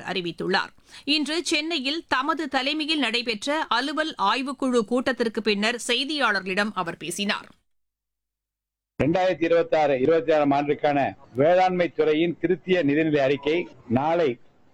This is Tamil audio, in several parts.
அவர் அறிவித்துள்ளார். இன்று சென்னையில் தமது தலைமையில் நடைபெற்ற அலுவல் ஆய்வுக்குழு கூட்டத்திற்கு பின்னர் செய்தியாளர்களிடம் அவர் பேசினார். 2026-27 ஆண்டுக்கான வேளாண்மை துறையின் திருத்திய நிதிநிலை அறிக்கை நாளை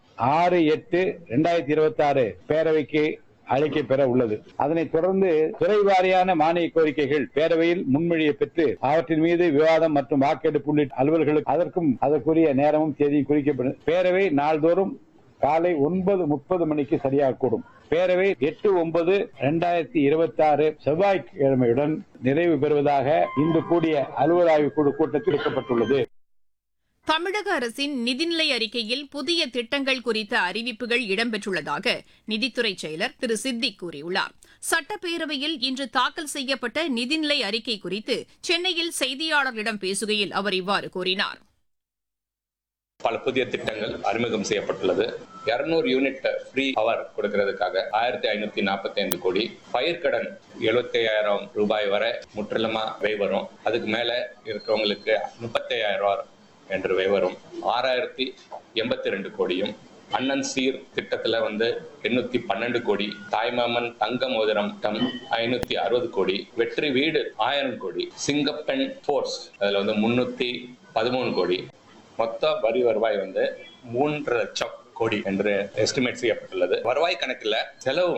6/8/2026 பேரவைக்கு அழைக்கப்பெற உள்ளது. அதனைத் தொடர்ந்து துறை வாரியான மானிய கோரிக்கைகள் பேரவையில் முன்மொழியை பெற்று அவற்றின் மீது விவாதம் மற்றும் வாக்கெடுப்பு உள்ளிட்ட அலுவல்களுக்கு அதற்குரிய நேரமும் தேதியும் குறிக்கப்படும். பேரவை நாள்தோறும் காலை 9:30 மணிக்கு சரியாக கூடும். பேரவை 8/9/2026 செவ்வாய்க்கிழமையுடன் நிறைவு பெறுவதாக இன்று கூடிய அலுவல் ஆய்வு குழு கூட்டத்தில் எடுக்கப்பட்டுள்ளது. தமிழக அரசின் நிதிநிலை அறிக்கையில் புதிய திட்டங்கள் குறித்த அறிவிப்புகள் இடம்பெற்றுள்ளதாக நிதித்துறை செயலர் திரு சித்திக் கூறியுள்ளார். சட்டப்பேரவையில் இன்று தாக்கல் செய்யப்பட்ட நிதிநிலை அறிக்கை குறித்து சென்னையில் செய்தியாளர்களிடம் பேசுகையில் அவர் இவ்வாறு கூறினார். பல புதிய திட்டங்கள் அறிமுகம் செய்யப்பட்டுள்ளது. 200 யூனிட் ஃப்ரீ பவர் கொடுக்கிறதுக்காக 1545 கோடி, பயிர்க்கடன் 75,000 ரூபாய் வரை முற்றிலுமா வை வரும். அதுக்கு மேல இருக்கிறவங்களுக்கு 35,000 என்று வை வரும். 6,082 கோடியும், அண்ணன் சீர் திட்டத்துல 812 கோடி, தாய்மாமன் தங்க மோதிரம் 560 கோடி, வெற்றி வீடு 1000 கோடி, சிங்கப்பெண் போர்ஸ் அதுல 313 கோடி, மொத்த வரி வருவாய் 3 லட்சம் கோடி என்று எஸ்டிமேட் செய்யப்பட்டுள்ளது. வருவாய் கணக்குல செலவு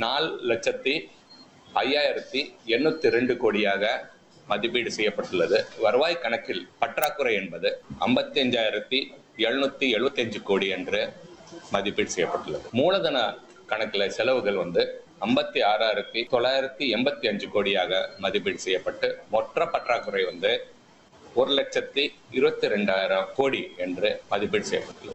4,05,802 கோடியாக மதிப்பீடு செய்யப்பட்டுள்ளது. வருவாய் கணக்கில் பற்றாக்குறை என்பது 55,775 கோடி என்று மதிப்பீடு செய்யப்பட்டுள்ளது. மூலதன கணக்குல செலவுகள் 56,985 கோடியாக மதிப்பீடு செய்யப்பட்டு மொத்த பற்றாக்குறை 1,22,000 கோடி என்று மதிப்பீடு செய்யப்பட்டுள்ளது.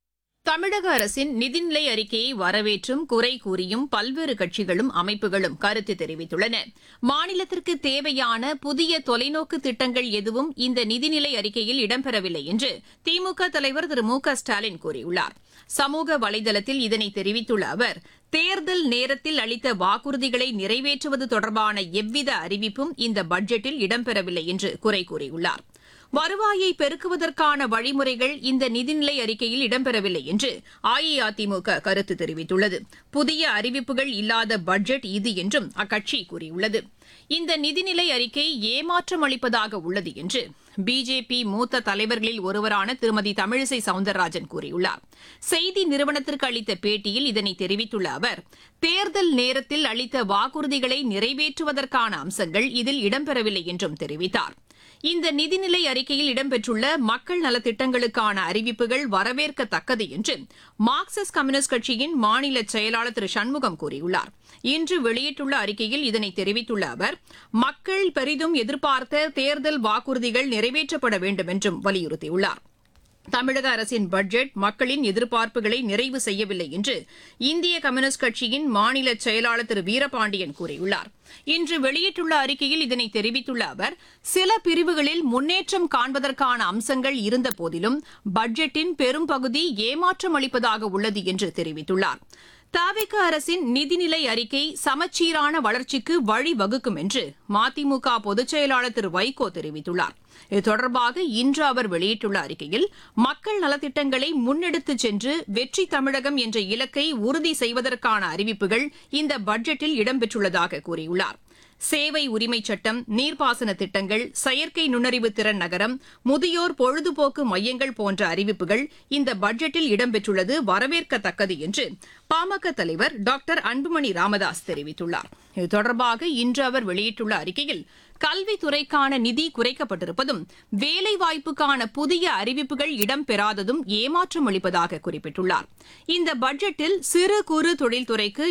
தமிழக அரசின் நிதிநிலை அறிக்கையை வரவேற்றும் குறை கூறியும் பல்வேறு கட்சிகளும் அமைப்புகளும் கருத்து தெரிவித்துள்ளன. மாநிலத்திற்கு தேவையான புதிய தொலைநோக்கு திட்டங்கள் எதுவும் இந்த நிதிநிலை அறிக்கையில் இடம்பெறவில்லை என்று திமுக தலைவர் திரு மு க ஸ்டாலின் கூறியுள்ளார். சமூக வலைதளத்தில் இதனை தெரிவித்துள்ள அவர், தேர்தல் நேரத்தில் அளித்த வாக்குறுதிகளை நிறைவேற்றுவது தொடர்பான எவ்வித அறிவிப்பும் இந்த பட்ஜெட்டில் இடம்பெறவில்லை என்று குறை கூறியுள்ளார். வருவாயை பெருக்குவதற்கான வழிமுறைகள் இந்த நிதிநிலை அறிக்கையில் இடம்பெறவில்லை என்று அஇஅதிமுக கருத்து தெரிவித்துள்ளது. புதிய அறிவிப்புகள் இல்லாத பட்ஜெட் இது என்றும் அக்கட்சி கூறியுள்ளது. இந்த நிதிநிலை அறிக்கை ஏமாற்றம் அளிப்பதாக உள்ளது என்று பிஜேபி மூத்த தலைவர்களில் ஒருவரான திருமதி தமிழிசை சவுந்தரராஜன் கூறியுள்ளார். செய்தி நிறுவனத்திற்கு அளித்த பேட்டியில் இதனை தெரிவித்துள்ள அவர், தேர்தல் நேரத்தில் அளித்த வாக்குறுதிகளை நிறைவேற்றுவதற்கான அம்சங்கள் இதில் இடம்பெறவில்லை என்றும் தெரிவித்தார். இந்த நிதிநிலை அறிக்கையில் இடம்பெற்றுள்ள மக்கள் நலத்திட்டங்களுக்கான அறிவிப்புகள் வரவேற்கத்தக்கது என்று மார்க்சிஸ்ட் கம்யூனிஸ்ட் கட்சியின் மாநில செயலாளர் திரு சண்முகம் கூறியுள்ளார். இன்று வெளியிட்டுள்ள அறிக்கையில் இதனை தெரிவித்துள்ள அவர், மக்கள் பெரிதும் எதிர்பார்த்த தேர்தல் வாக்குறுதிகள் நிறைவேற்றப்பட வேண்டும் என்றும் வலியுறுத்தியுள்ளார். தமிழக அரசின் பட்ஜெட் மக்களின் எதிர்பார்ப்புகளை நிறைவு செய்யவில்லை என்று இந்திய கம்யூனிஸ்ட் கட்சியின் மாநில செயலாளர் திரு வீரபாண்டியன் கூறியுள்ளார். இன்று வெளியிட்டுள்ள அறிக்கையில் இதனை தெரிவித்துள்ள அவர், சில பிரிவுகளில் முன்னேற்றம் காண்பதற்கான அம்சங்கள் இருந்த போதிலும் பட்ஜெட்டின் பெரும்பகுதி ஏமாற்றம் அளிப்பதாக உள்ளது என்று தெரிவித்துள்ளார். தவிக அரசின் நிதிநிலை அறிக்கை சமச்சீரான வளர்ச்சிக்கு வழிவகுக்கும் என்று மதிமுக பொதுச் செயலாளர் திரு வைகோ தெரிவித்துள்ளார். இது தொடர்பாக இன்று அவர் வெளியிட்டுள்ள அறிக்கையில், மக்கள் நலத்திட்டங்களை முன்னெடுத்துச் சென்று வெற்றி தமிழகம் என்ற இலக்கை உறுதி செய்வதற்கான அறிவிப்புகள் இந்த பட்ஜெட்டில் இடம்பெற்றுள்ளதாக கூறியுள்ளார். சேவை உரிமை சட்டம், நீர்ப்பாசன திட்டங்கள், செயற்கை நுண்ணறிவு திறன் நகரம், முதியோர் பொழுதுபோக்கு மையங்கள் போன்ற அறிவிப்புகள் இந்த பட்ஜெட்டில் இடம்பெற்றுள்ளது வரவேற்கத்தக்கது என்று பாமக தலைவர் டாக்டர் அன்புமணி ராமதாஸ் தெரிவித்துள்ளார். இது தொடர்பாக இன்று அவர் வெளியிட்டுள்ள அறிக்கையில், கல்வித்துறைக்கான நிதி குறைக்கப்பட்டிருப்பதும், வேலைவாய்ப்புக்கான புதிய அறிவிப்புகள் இடம்பெறாததும் ஏமாற்றம் அளிப்பதாக குறிப்பிட்டுள்ளார். இந்த பட்ஜெட்டில் சிறு குறு தொழில்துறைக்கு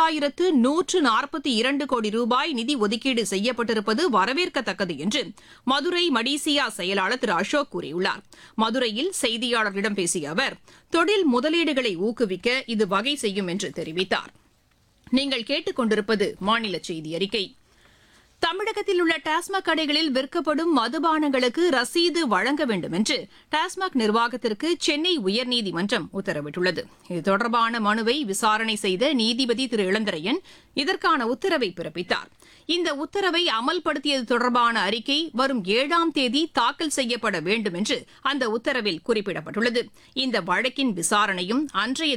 2,142 கோடி ரூபாய் நிதி ஒதுக்கீடு செய்யப்பட்டிருப்பது வரவேற்கத்தக்கது என்று மதுரை மடிசியா செயலாளர் திரு அசோக் கூறியுள்ளார். மதுரையில் செய்தியாளர்களிடம் பேசிய அவர், தொழில் முதலீடுகளை ஊக்குவிக்க இது வகை செய்யும் என்று தெரிவித்தார். நீங்கள் கேட்டுக் கொண்டிருப்பது மாநில செய்தி அறிக்கை. தமிழகத்தில் உள்ள டாஸ்மாக் கடைகளில் விற்கப்படும் மதுபானங்களுக்கு ரசீது வழங்க வேண்டும் என்று டாஸ்மாக் நிர்வாகத்திற்கு சென்னை உயர்நீதிமன்றம் உத்தரவிட்டுள்ளது. இது தொடர்பான மனுவை விசாரணை செய்த நீதிபதி திரு இளந்திரையன் இதற்கான உத்தரவை பிறப்பித்தார். இந்த உத்தரவை அமல்படுத்தியது தொடர்பான அறிக்கை வரும் 7ஆம் தேதி தாக்கல் செய்யப்பட வேண்டும் என்று அந்த உத்தரவில் குறிப்பிடப்பட்டுள்ளது. இந்த வழக்கின் விசாரணையும் அன்றைய